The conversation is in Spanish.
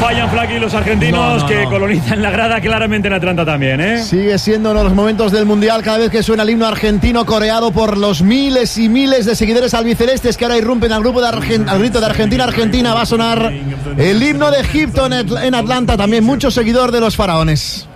fallan, Flaky, los argentinos que colonizan la grada claramente en Atlanta también, ¿eh? Sigue siendo uno de los momentos del Mundial cada vez que suena el himno argentino coreado por los miles y miles de seguidores albicelestes que ahora irrumpen al grupo de al grito de Argentina, Argentina. Va a sonar el himno de Egipto en Atlanta, también mucho seguidor de los faraones.